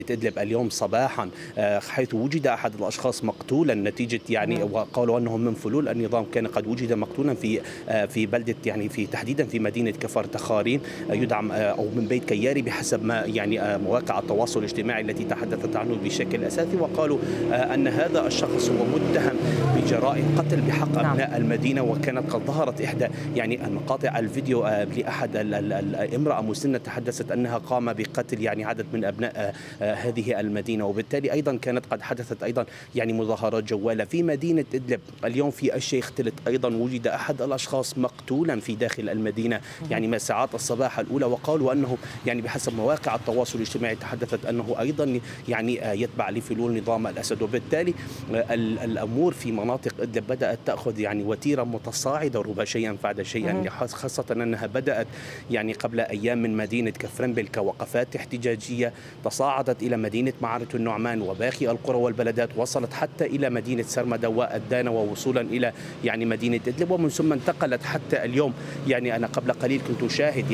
إدلب اليوم صباحا، حيث وجد أحد الأشخاص مقتولا نتيجة وقالوا أنه من فلول النظام. كان قد وجد مقتولا في بلدة، في تحديدا في مدينة كفر تخارين، يدعم أو من بيت كياري بحسب ما مواقع التواصل الاجتماعي التي تحدثت عنه بشكل أساسي. وقالوا أن هذا الشخص هو متهم بجرائم قتل بحق أبناء المدينة. وكانت قد ظهرت إحدى مقاطع الفيديو لأحد امرأة مسنة تحدثت أنها قام بقتل عدد من أبناء هذه المدينة. وبالتالي أيضا كانت قد حدثت أيضا مظاهرات جوالة في مدينة إدلب. اليوم في الشيخ تلت أيضا وجد أحد الأشخاص مقتولا في داخل المدينة ما ساعات الصباح الأولى. وقالوا أنه بحسب مواقع التواصل الاجتماعي تحدثت أنه أيضا يتبع لفلول نظام الأسد. وبالتالي الأمور في مناطق إدلب بدأت تأخذ وتيرة متصاعدة ربما شيئا بعد شيء، خاصة أنها بدأت قبل أيام من مدينة كفرنبل كوقفات احتجاجية، تصاعدت إلى مدينة معرة النعمان وباقي القرى والبلدات، وصلت حتى إلى مدينة سرمدة والدانة ووصولا إلى مدينة إدلب، ومن ثم انتقلت حتى اليوم. أنا قبل قليل كنت أشاهد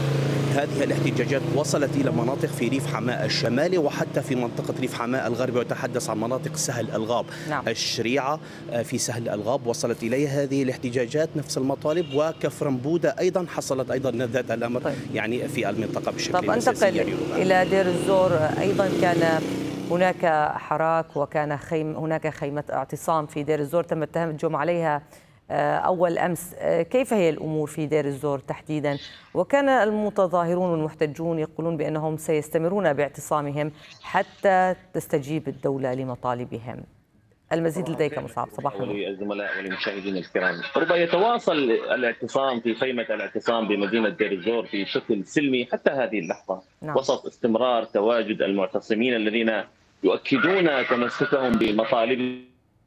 هذه الاحتجاجات وصلت إلى مناطق في ريف حماة الشمالي وحتى في منطقة ريف حماة الغربي، وتحدث عن مناطق سهل الغاب. الشريعة في سهل الغاب وصلت إليها هذه الاحتجاجات نفس المطالب، وكفرنبودة أيضا حصلت أيضا ذات الأمر في المنطقة بشكل أساسي. أنتقل إلى دير الزور، أيضا كان هناك حراك وكان هناك خيمة اعتصام في دير الزور تم التهجم عليها أول أمس. كيف هي الأمور في دير الزور تحديدا؟ وكان المتظاهرون والمحتجون يقولون بأنهم سيستمرون باعتصامهم حتى تستجيب الدولة لمطالبهم. المزيد لديك مصعب. صباح الخير. وللزملاء وللمشاهدين الكرام، ربما يتواصل الاعتصام في خيمة الاعتصام بمدينة دير الزور في شكل سلمي حتى هذه اللحظة، وسط استمرار تواجد المعتصمين الذين يؤكدون تمسكهم بمطالب.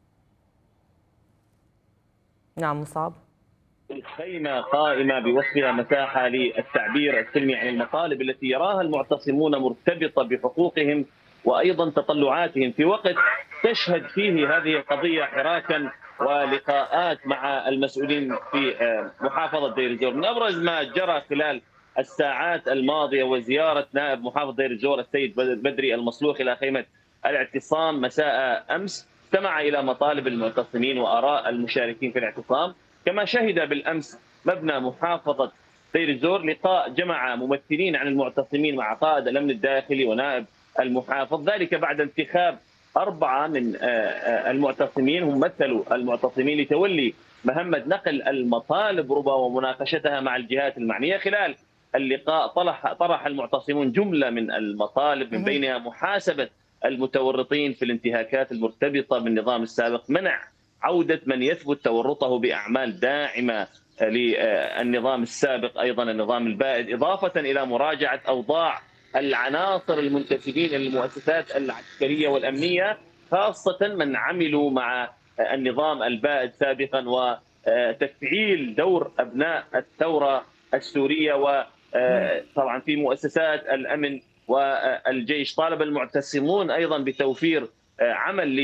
نعم مصعب. الخيمة قائمة بوصفها مساحة للتعبير السلمي عن المطالب التي يراها المعتصمون مرتبطة بحقوقهم وأيضا تطلعاتهم، في وقت تشهد فيه هذه القضية حراكا ولقاءات مع المسؤولين في محافظة دير الزور. من أبرز ما جرى خلال الساعات الماضية وزيارة نائب محافظ دير الزور السيد بدري المصلوخ إلى خيمة الاعتصام مساء أمس، استمع إلى مطالب المعتصمين وآراء المشاركين في الاعتصام. كما شهد بالأمس مبنى محافظة دير الزور لقاء جمع ممثلين عن المعتصمين مع قائد الأمن الداخلي ونائب المحافظ، ذلك بعد انتخاب 4 من المعتصمين هم مثلوا المعتصمين لتولي مهمة نقل المطالب ربما ومناقشتها مع الجهات المعنية. خلال اللقاء طرح المعتصمون جملة من المطالب، من بينها محاسبة المتورطين في الانتهاكات المرتبطة بالنظام السابق، منع عودة من يثبت تورطه بأعمال داعمة للنظام السابق، أيضا النظام البائد، إضافة إلى مراجعة أوضاع العناصر المنتسبين للمؤسسات العسكرية والأمنية، خاصة من عملوا مع النظام البائد سابقا، وتفعيل دور أبناء الثورة السورية وطبعا في مؤسسات الأمن والجيش. طالب المعتصمون أيضا بتوفير عمل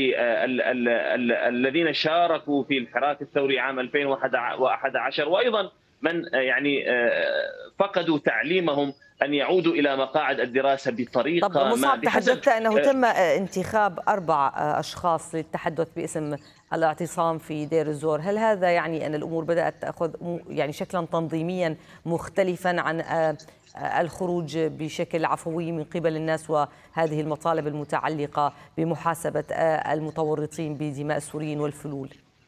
للذين شاركوا في الحراك الثوري عام 2011 وأيضا من فقدوا تعليمهم أن يعودوا إلى مقاعد الدراسة بطريقة. طب مصعب، تحدثت أنه تم انتخاب 4 أشخاص للتحدث باسم الاعتصام في دير الزور. هل هذا يعني أن الأمور بدأت تأخذ شكلا تنظيميا مختلفا عن الخروج بشكل عفوي من قبل الناس وهذه المطالب المتعلقة بمحاسبة المتورطين بدماء السوريين والفلول؟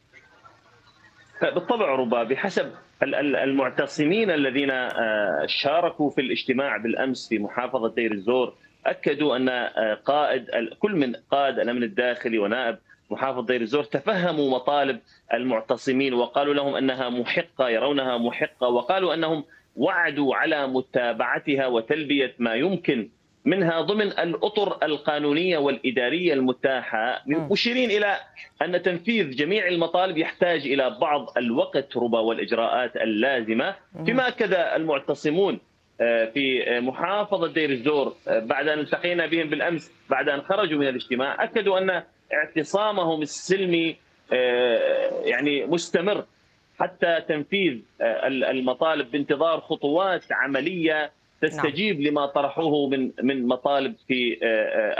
بالطبع ربما بحسب المعتصمين الذين شاركوا في الاجتماع بالأمس في محافظة دير الزور، أكدوا أن كل من قائد الأمن الداخلي ونائب محافظ دير الزور تفهموا مطالب المعتصمين وقالوا لهم أنها محقة، يرونها محقة، وقالوا أنهم وعدوا على متابعتها وتلبية ما يمكن منها ضمن الأطر القانونية والإدارية المتاحة، مشيرين إلى أن تنفيذ جميع المطالب يحتاج إلى بعض الوقت ربما والإجراءات اللازمة. فيما أكد المعتصمون في محافظة دير الزور بعد أن التقينا بهم بالأمس بعد أن خرجوا من الاجتماع، أكدوا أن اعتصامهم السلمي مستمر حتى تنفيذ المطالب بانتظار خطوات عملية تستجيب لما طرحوه من مطالب في